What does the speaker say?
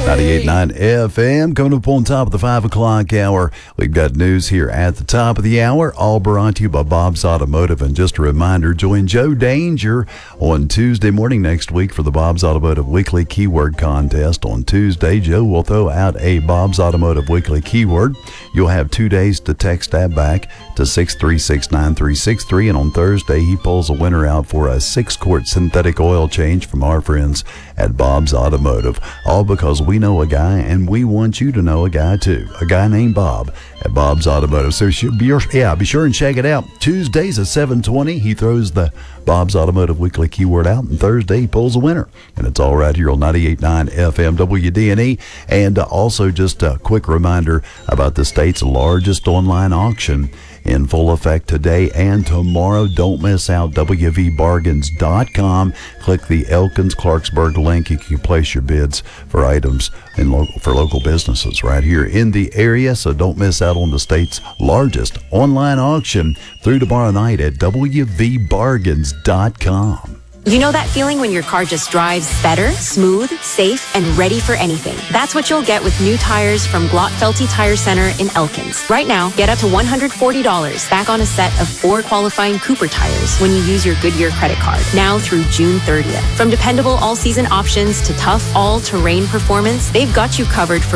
98.9 FM, coming up on top of the 5 o'clock hour. We've got news here at the top of the hour, all brought to you by Bob's Automotive. And just a reminder, join Joe Danger on Tuesday morning next week for the Bob's Automotive Weekly Keyword Contest. On Tuesday, Joe will throw out a Bob's Automotive Weekly keyword. You'll have 2 days to text that back to 636-9363. And on Thursday, he pulls a winner out for a 6-quart synthetic oil change from our friends at Bob's Automotive. All because we know a guy, and we want you to know a guy too. A guy named Bob at Bob's Automotive. So be sure and check it out. Tuesdays at 7:20, he throws the Bob's Automotive Weekly keyword out, and Thursday he pulls a winner. And it's all right here on 98.9 FM WDNE. And also just a quick reminder about the state's largest online auction in full effect today and tomorrow. Don't miss out. WVBargains.com. Click the Elkins Clarksburg link. You can place your bids for items for local businesses right here in the area. So don't miss out on the state's largest online auction through tomorrow night at WVBargains.com. You know that feeling when your car just drives better, smooth, safe, and ready for anything? That's what you'll get with new tires from Glotfelty Tire Center in Elkins. Right now, get up to $140 back on a set of 4 qualifying Cooper tires when you use your Goodyear credit card, now through June 30th. From dependable all-season options to tough all-terrain performance, they've got you covered for